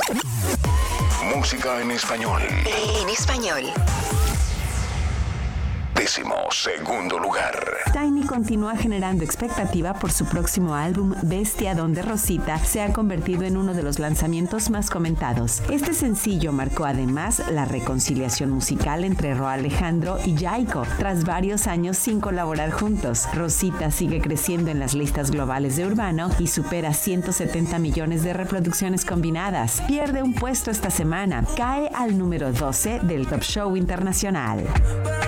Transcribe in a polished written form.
Música en español. En español. 12º lugar. Tiny continúa generando expectativa por su próximo álbum Bestia, donde Rosita se ha convertido en uno de los lanzamientos más comentados. Este sencillo marcó además la reconciliación musical entre Rauw Alejandro y Yaiko, tras varios años sin colaborar juntos. Rosita sigue creciendo en las listas globales de Urbano y supera 170 millones de reproducciones combinadas. Pierde un puesto esta semana, cae al número 12 del Top Show Internacional.